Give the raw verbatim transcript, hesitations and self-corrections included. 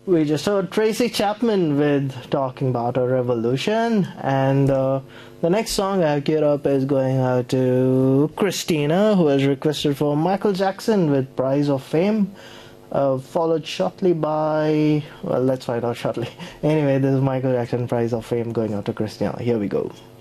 We just heard Tracy Chapman with Talking About a Revolution, and uh, the next song I queued up is going out to Christina, who has requested for Michael Jackson with Price of Fame, uh, followed shortly by, well, let's find out shortly. Anyway, this is Michael Jackson, Price of Fame, going out to Christina. Here we go.